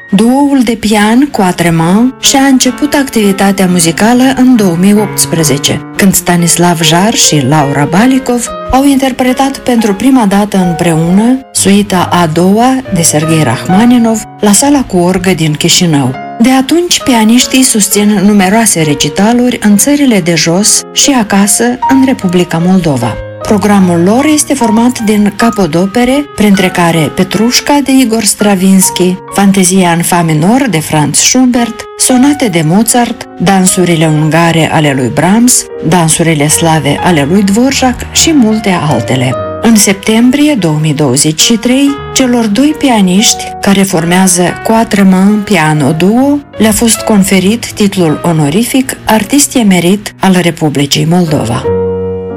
Duoul de pian Quatre-Mains și-a început activitatea muzicală în 2018, când Stanislav Jar și Laura Balikov au interpretat pentru prima dată împreună suita a doua de Serghei Rachmaninov la Sala cu orgă din Chișinău. De atunci, pianiștii susțin numeroase recitaluri în țările de jos și acasă în Republica Moldova. Programul lor este format din capodopere, printre care Petrușca de Igor Stravinsky, Fantezia în fa minor de Franz Schubert, sonate de Mozart, dansurile ungare ale lui Brahms, dansurile slave ale lui Dvorak și multe altele. În septembrie 2023, celor doi pianiști care formează Quatre-Mains Piano Duo le-a fost conferit titlul onorific Artist Emerit al Republicii Moldova.